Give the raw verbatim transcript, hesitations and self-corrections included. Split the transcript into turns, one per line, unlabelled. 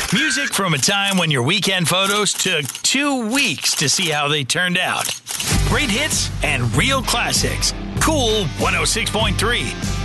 Music from a time when your weekend photos took two weeks to see how they turned out. Great hits and real classics. Cool one oh six point three.